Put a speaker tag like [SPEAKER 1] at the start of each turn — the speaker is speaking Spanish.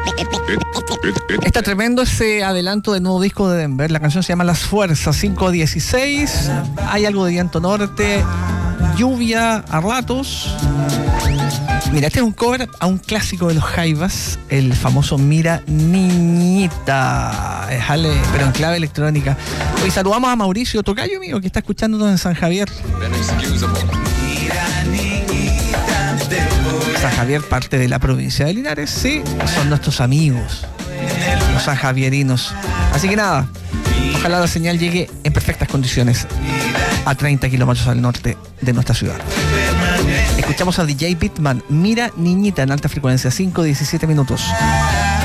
[SPEAKER 1] Está tremendo ese adelanto del nuevo disco de Denver. La canción se llama Las Fuerzas, 5:16. Hay algo de viento norte, lluvia a ratos. Mira, este es un cover a un clásico de los Jaivas, el famoso Mira Niñita. Pero en clave electrónica. Hoy saludamos a Mauricio Tocayo, mío, que está escuchándonos en San Javier. San Javier, parte de la provincia de Linares, sí, son nuestros amigos, los sanjavierinos. Así que nada, ojalá la señal llegue en perfectas condiciones a 30 kilómetros al norte de nuestra ciudad. Escuchamos a DJ Bitman, Mira Niñita, en alta frecuencia, 5:17 minutos.